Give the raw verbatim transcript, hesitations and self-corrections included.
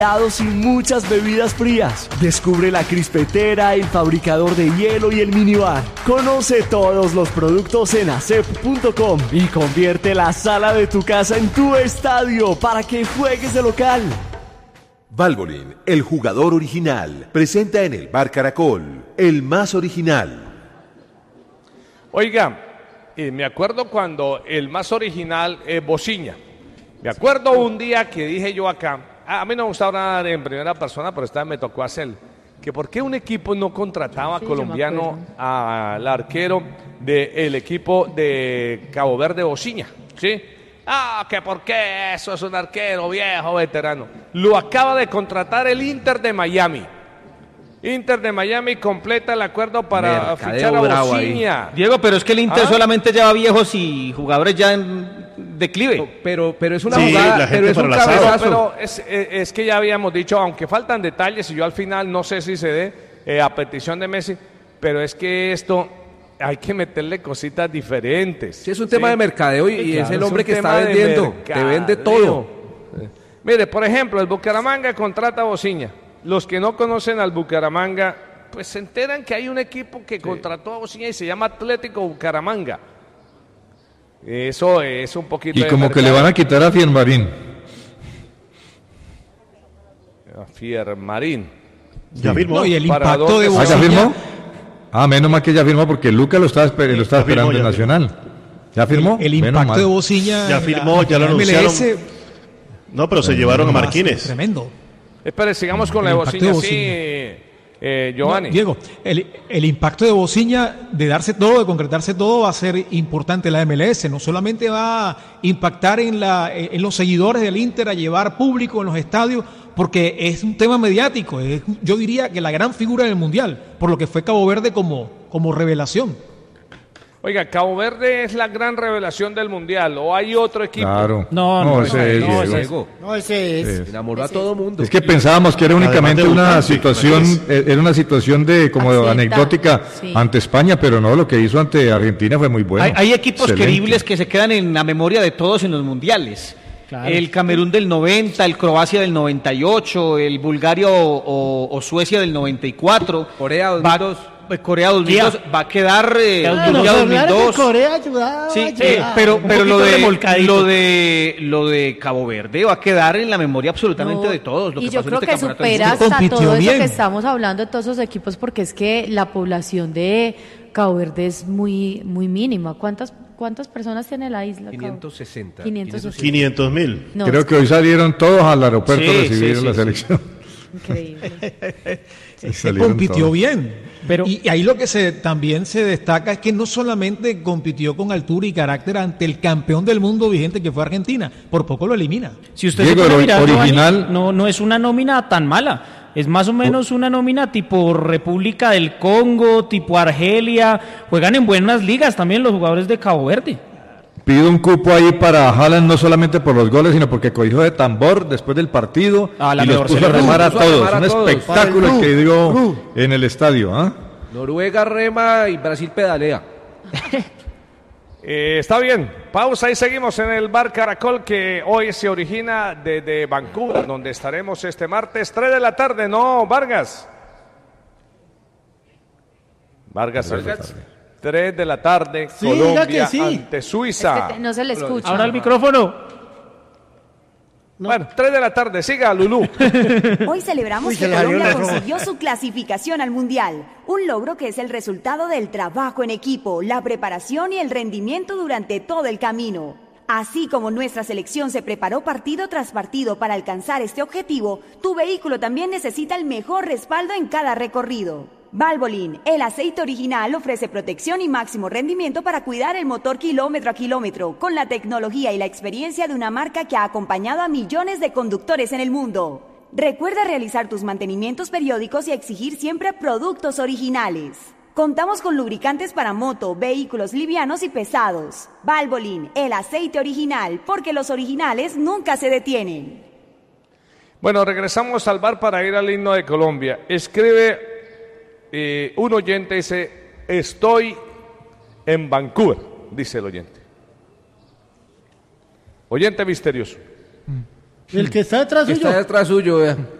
y muchas bebidas frías. Descubre la crispetera, el fabricador de hielo y el minibar. Conoce todos los productos en acep punto com y convierte la sala de tu casa en tu estadio para que juegues de local. Valvoline, el jugador original, presenta en el Bar Caracol, el más original. Oiga, eh, me acuerdo cuando el más original es Bociña. Me acuerdo un día que dije yo acá, a mí no me gustaba hablar en primera persona, pero esta vez me tocó hacer, que por qué un equipo no contrataba sí, colombiano al arquero del equipo de Cabo Verde, Bociña, ¿sí? Ah, que por qué eso es un arquero viejo, veterano. Lo acaba de contratar el Inter de Miami. Inter de Miami completa el acuerdo para Mercadeo fichar a Bociña. Diego, pero es que el Inter ¿Ah? solamente lleva viejos y jugadores ya en declive. No, pero, pero es una sí, jugada, pero es un cabezazo. Pero es, es que ya habíamos dicho, aunque faltan detalles, y yo al final no sé si se dé eh, a petición de Messi, pero es que esto hay que meterle cositas diferentes. Sí, es un tema sí. de mercadeo y, y claro, es el hombre es que está vendiendo, te vende todo. Sí. Mire, por ejemplo, el Bucaramanga contrata a Bociña. Los que no conocen al Bucaramanga, pues se enteran que hay un equipo que sí. contrató a Bociña y se llama Atlético Bucaramanga. Eso es un poquito y de como mercado. Que le van a quitar a Fiermarín. A Fiermarín. Ya firmó. No, y el impacto de Bociña. ¿Ah, ya firmó? Ah, menos mal que ya firmó porque Lucas lo estaba, esper- lo estaba esperando en Nacional. ¿Ya firmó? El, el impacto de Bociña. Ya firmó, ya lo anunciaron. No, pero se llevaron a Marquínez. Tremendo. Espere, sigamos con el la de Bociña, sí, eh, Giovanni. No, Diego, el, el impacto de Bociña, de darse todo, de concretarse todo, va a ser importante en la M L S. No solamente va a impactar en, la, en los seguidores del Inter, a llevar público en los estadios, porque es un tema mediático. Es, yo diría que la gran figura del Mundial, por lo que fue Cabo Verde como, como revelación. Oiga, Cabo Verde es la gran revelación del Mundial, ¿o hay otro equipo? Claro. No, no, no, ese es, no, Diego. ese es. No, ese es. Es. Enamoró a todo mundo. Es que pensábamos que era únicamente una situación, era una situación de como de anecdótica sí. ante España, pero no, lo que hizo ante Argentina fue muy bueno. Hay, hay equipos Excelente. Queribles que se quedan en la memoria de todos en los mundiales. Claro. El Camerún del noventa, el Croacia del noventa y ocho, el Bulgaria o, o, o Suecia del noventa y cuatro. Corea dos mil dos. Va, Corea dos mil dos va a quedar eh, claro, Turquía dos mil dos. Corea ayudaba, sí, ayudaba. sí, pero pero lo de lo de lo de Cabo Verde va a quedar en la memoria absolutamente no, de todos. Lo y que yo pasó creo en que este supera hasta todo bien. Eso que estamos hablando de todos esos equipos, porque es que la población de Cabo Verde es muy muy mínima. ¿Cuántas cuántas personas tiene la isla? quinientos sesenta. quinientos mil. No, Creo que hoy salieron todos al aeropuerto sí, a recibir sí, la sí, selección. Increíble. Se compitió todos. bien. Pero, y ahí lo que se también se destaca es que no solamente compitió con altura y carácter ante el campeón del mundo vigente que fue Argentina, por poco lo elimina. Si usted Diego, se pone a mirar, original, Giovanni, no, no es una nómina tan mala, es más o menos una nómina tipo República del Congo, tipo Argelia, juegan en buenas ligas también los jugadores de Cabo Verde. Pido un cupo ahí para Haaland, no solamente por los goles, sino porque cogió de tambor después del partido ah, y los puso a remar a todos. Un espectáculo el que dio en el estadio. ¿eh? Noruega rema y Brasil pedalea. eh, está bien, pausa y seguimos en el Bar Caracol, que hoy se origina desde Vancouver, donde estaremos este martes, tres de la tarde, ¿no, Vargas? Vargas, Vargas. tres de la tarde, sí, Colombia sí. ante Suiza. Es que te, no se le escucha. Ahora el micrófono. No. Bueno, tres de la tarde, siga, Lulú. Hoy celebramos Uy, que Colombia consiguió su clasificación al Mundial, un logro que es el resultado del trabajo en equipo, la preparación y el rendimiento durante todo el camino. Así como nuestra selección se preparó partido tras partido para alcanzar este objetivo, tu vehículo también necesita el mejor respaldo en cada recorrido. Valvoline, el aceite original, ofrece protección y máximo rendimiento para cuidar el motor kilómetro a kilómetro, con la tecnología y la experiencia de una marca que ha acompañado a millones de conductores en el mundo. Recuerda realizar tus mantenimientos periódicos y exigir siempre productos originales. Contamos con lubricantes para moto, vehículos livianos y pesados. Valvoline, el aceite original, porque los originales nunca se detienen. Bueno, regresamos al bar para ir al himno de Colombia. Escribe eh, un oyente, dice, estoy en Vancouver, dice el oyente. Oyente misterioso. El que está detrás suyo. Está detrás suyo, vea.